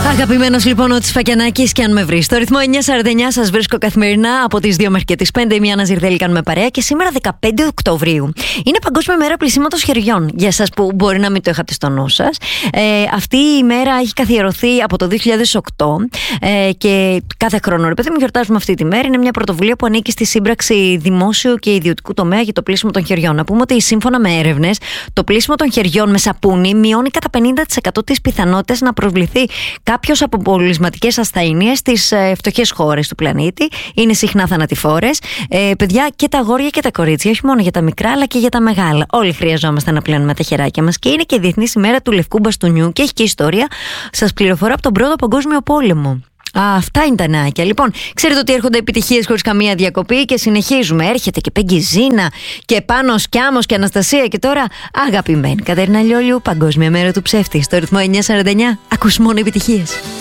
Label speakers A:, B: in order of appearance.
A: Αγαπημένος λοιπόν ο Τσφακιανάκης, και αν με βρει στο ρυθμό 949, σας βρίσκω καθημερινά από τις 2 μέχρι και τις 5. Μια Ναζιρδέλη κάνουμε παρέα, και σήμερα 15 Οκτωβρίου είναι Παγκόσμια Μέρα Πλυσίματος Χεριών. Για εσάς που μπορεί να μην το είχατε στο νου σας, αυτή η μέρα έχει καθιερωθεί από το 2008 και κάθε χρόνο, ρε παιδί μου, γιορτάζουμε αυτή τη μέρα. Είναι μια πρωτοβουλία που ανήκει στη σύμπραξη δημόσιου και ιδιωτικού τομέα για το πλύσιμο των χεριών. Να πούμε ότι σύμφωνα με έρευνες, το πλύσιμο των χεριών με σαπούνι μειώνει κατά 50% τις πιθανότητες να προσβληθεί κάποιος από πολυσματικές ασθένειες στις φτωχές χώρες του πλανήτη. Είναι συχνά θανατηφόρες. Παιδιά, και τα αγόρια και τα κορίτσια, όχι μόνο για τα μικρά αλλά και για τα μεγάλα. Όλοι χρειαζόμαστε να πλένουμε τα χεράκια μας. Και είναι και Διεθνής ημέρα του λευκού μπαστούνιου και έχει και ιστορία. Σας πληροφορώ από τον Πρώτο Παγκόσμιο Πόλεμο. Αυτά είναι τα νάκια. Λοιπόν, ξέρετε ότι έρχονται επιτυχίες χωρίς καμία διακοπή και συνεχίζουμε. Έρχεται και Πέγγι Ζήνα και Πάνος Κιάμος και Αναστασία, και τώρα αγαπημένη Κατερίνα Λιόλιου, Παγκόσμια Μέρα του Ψεύτη. Στο ρυθμό 949 ακούς μόνο επιτυχίες.